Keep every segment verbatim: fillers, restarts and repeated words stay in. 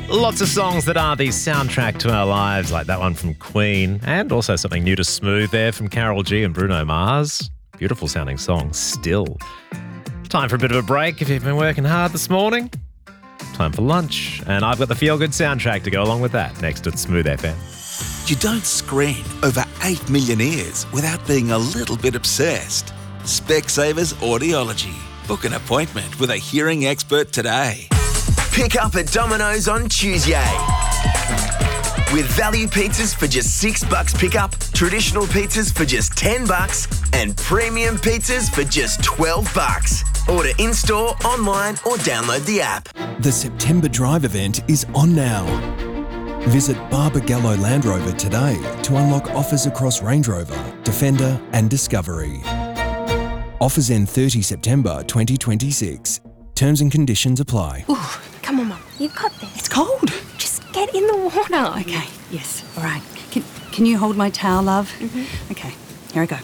Lots of songs that are the soundtrack to our lives, like that one from Queen, and also something new to Smooth there from Karol G and Bruno Mars. Beautiful sounding song, Still. Time for a bit of a break if you've been working hard this morning. Time for lunch, and I've got the feel-good soundtrack to go along with that next at Smooth F M. You don't screen over eight million ears without being a little bit obsessed. Specsavers Audiology. Book an appointment with a hearing expert today. Pick up at Domino's on Tuesday. With value pizzas for just six bucks pickup, traditional pizzas for just ten bucks, and premium pizzas for just twelve bucks. Order in-store, online, or download the app. The September Drive event is on now. Visit Barbagallo Land Rover today to unlock offers across Range Rover, Defender and Discovery. Offers end thirtieth September twenty twenty-six. Terms and conditions apply. Ooh, come on, Mum. You've got this. It's cold. Just get in the water. Okay, yes, all right. Can, can you hold my towel, love? Mm-hmm. Okay, here I go.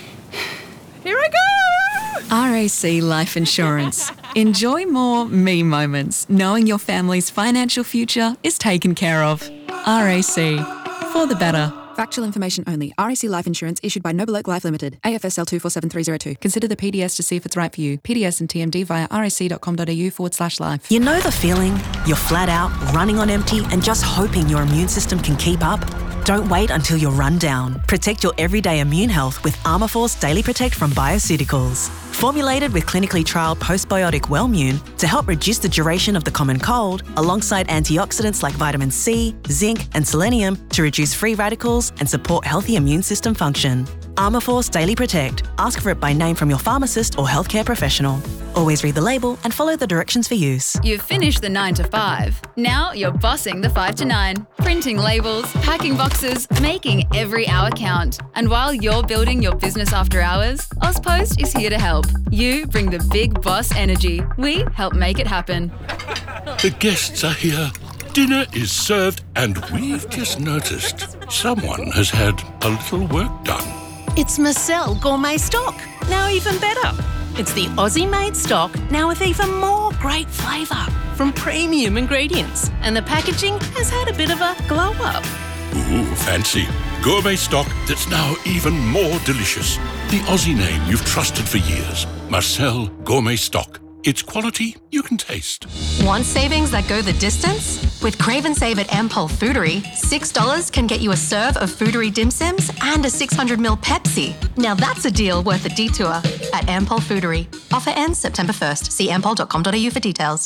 Here I go! R A C Life Insurance. Enjoy more me moments, knowing your family's financial future is taken care of. R A C. For the better. Factual information only. R A C Life Insurance issued by Noble Oak Life Limited. A F S L two four seven three zero two. Consider the P D S to see if it's right for you. P D S and T M D via rac.com.au forward slash life. You know the feeling? You're flat out, running on empty, and just hoping your immune system can keep up? Don't wait until you're run down. Protect your everyday immune health with Armourforce Daily Protect from Bioceuticals. Formulated with clinically trialled postbiotic Wellmune to help reduce the duration of the common cold, alongside antioxidants like vitamin C, zinc, and selenium to reduce free radicals and support healthy immune system function. Armourforce Daily Protect. Ask for it by name from your pharmacist or healthcare professional. Always read the label and follow the directions for use. You've finished the nine to five. Now you're bossing the five to nine. Printing labels, packing boxes, making every hour count. And while you're building your business after hours, Ozpost is here to help. You bring the big boss energy. We help make it happen. The guests are here. Dinner is served, and we've just noticed someone has had a little work done. It's Marcel Gourmet Stock, now even better. It's the Aussie-made stock, now with even more great flavour from premium ingredients. And the packaging has had a bit of a glow-up. Ooh, fancy. Gourmet stock that's now even more delicious. The Aussie name you've trusted for years. Marcel Gourmet Stock. It's quality you can taste. Want savings that go the distance? With Crave and Save at Ampol Foodery, six dollars can get you a serve of Foodery Dim Sims and a six hundred milliliter Pepsi. Now that's a deal worth a detour at Ampol Foodery. Offer ends September first. See ampol dot com dot a u for details.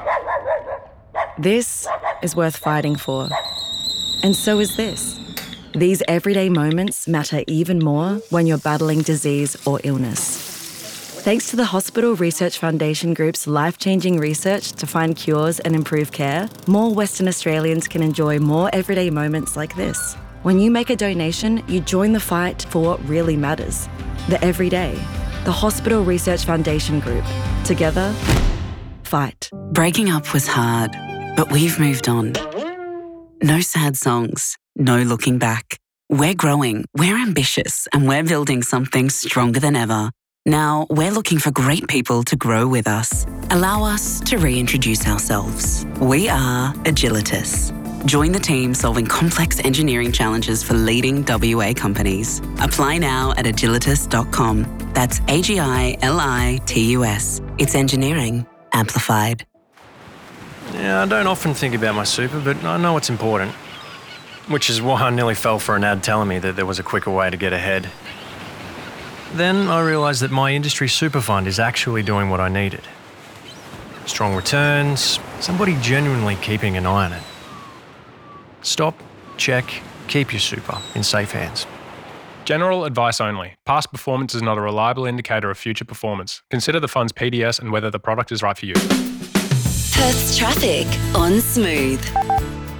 This is worth fighting for. And so is this. These everyday moments matter even more when you're battling disease or illness. Thanks to the Hospital Research Foundation Group's life-changing research to find cures and improve care, more Western Australians can enjoy more everyday moments like this. When you make a donation, you join the fight for what really matters. The everyday. The Hospital Research Foundation Group. Together, fight. Breaking up was hard, but we've moved on. No sad songs, no looking back. We're growing, we're ambitious, and we're building something stronger than ever. Now, we're looking for great people to grow with us. Allow us to reintroduce ourselves. We are Agilitas. Join the team solving complex engineering challenges for leading W A companies. Apply now at agilitas dot com. That's A G I L I T U S. It's engineering amplified. Yeah, I don't often think about my super, but I know it's important. Which is why I nearly fell for an ad telling me that there was a quicker way to get ahead. Then I realised that my industry super fund is actually doing what I needed. Strong returns, somebody genuinely keeping an eye on it. Stop, check, keep your super in safe hands. General advice only. Past performance is not a reliable indicator of future performance. Consider the fund's P D S and whether the product is right for you. Perth's traffic on Smooth.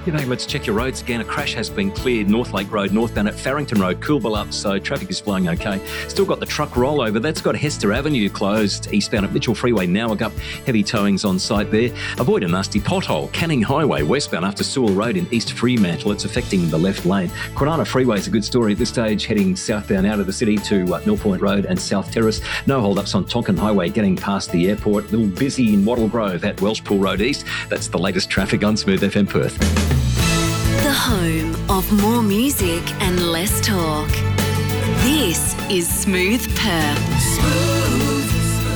G'day, let's check your roads again. A crash has been cleared North Lake Road, northbound at Farrington Road, Coolbellup, so traffic is flowing okay. Still got the truck rollover. That's got Hester Avenue closed. Eastbound at Mitchell Freeway, Nowagup. Heavy towings on site there. Avoid a nasty pothole. Canning Highway, westbound after Sewell Road in East Fremantle. It's affecting the left lane. Kwinana Freeway is a good story at this stage, heading southbound out of the city to uh, Mill Point Road and South Terrace. No hold-ups on Tonkin Highway getting past the airport. A little busy in Wattle Grove at Welshpool Road East. That's the latest traffic on Smooth F M Perth. The home of more music and less talk. This is Smooth Perth. Smooth.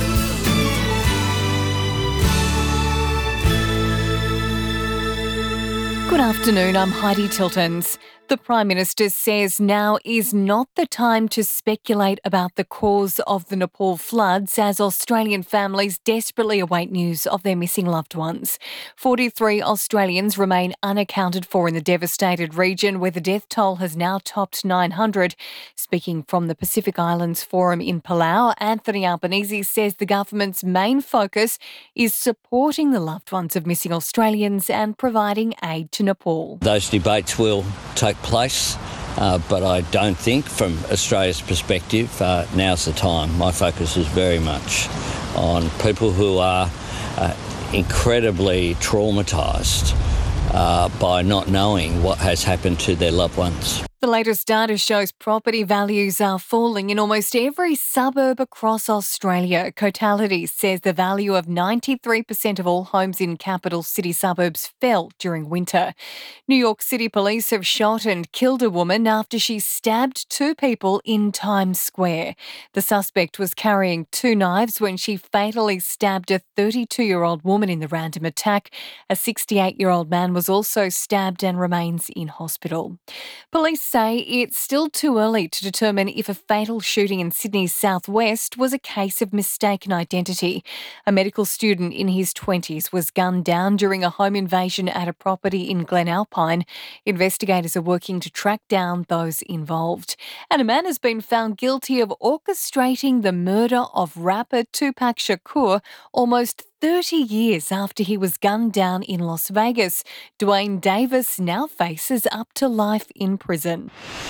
Good afternoon, I'm Heidi Tiltons. The Prime Minister says now is not the time to speculate about the cause of the Nepal floods as Australian families desperately await news of their missing loved ones. forty-three Australians remain unaccounted for in the devastated region, where the death toll has now topped nine hundred. Speaking from the Pacific Islands Forum in Palau, Anthony Albanese says the government's main focus is supporting the loved ones of missing Australians and providing aid to Nepal. Those debates will take place, uh, but I don't think from Australia's perspective uh, now's the time. My focus is very much on people who are uh, incredibly traumatised uh, by not knowing what has happened to their loved ones. The latest data shows property values are falling in almost every suburb across Australia. Cotality says the value of ninety-three percent of all homes in capital city suburbs fell during winter. New York City police have shot and killed a woman after she stabbed two people in Times Square. The suspect was carrying two knives when she fatally stabbed a thirty-two-year-old woman in the random attack. A sixty-eight-year-old man was also stabbed and remains in hospital. Police say it's still too early to determine if a fatal shooting in Sydney's southwest was a case of mistaken identity. A medical student in his twenties was gunned down during a home invasion at a property in Glen Alpine. Investigators are working to track down those involved. And a man has been found guilty of orchestrating the murder of rapper Tupac Shakur almost thirty years after he was gunned down in Las Vegas. Dwayne Davis now faces up to life in prison.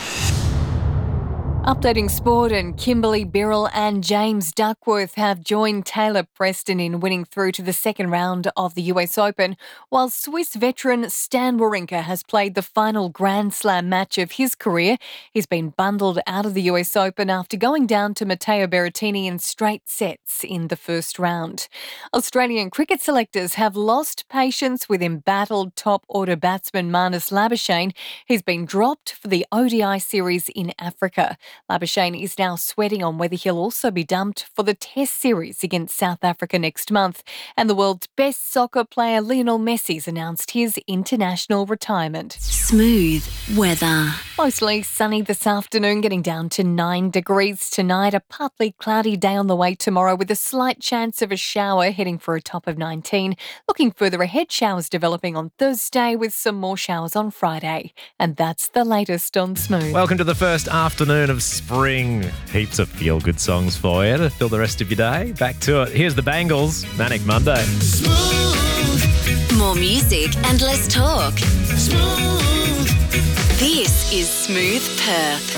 Updating sport, and Kimberly Birrell and James Duckworth have joined Taylor Preston in winning through to the second round of the U S Open, while Swiss veteran Stan Wawrinka has played the final Grand Slam match of his career. He's been bundled out of the U S Open after going down to Matteo Berrettini in straight sets in the first round. Australian cricket selectors have lost patience with embattled top-order batsman Marnus Labuschagne. He's been dropped for the O D I series in Africa. Labuschagne is now sweating on whether he'll also be dumped for the Test series against South Africa next month. And the world's best soccer player Lionel Messi's announced his international retirement. Smooth weather. Mostly sunny this afternoon, getting down to nine degrees tonight. A partly cloudy day on the way tomorrow with a slight chance of a shower, heading for a top of nineteen. Looking further ahead, showers developing on Thursday with some more showers on Friday. And that's the latest on Smooth. Welcome to the first afternoon of spring. Heaps of feel-good songs for you to fill the rest of your day. Back to it. Here's the Bangles, Manic Monday. Smooth. More music and less talk. Smooth. This is Smooth Perth.